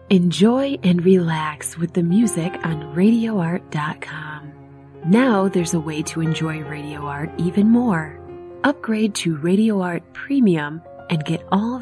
Enjoy and relax with the music on RadioArt.com. Now there's a way to enjoy Radio Art even more. Upgrade to Radio Art Premium and get all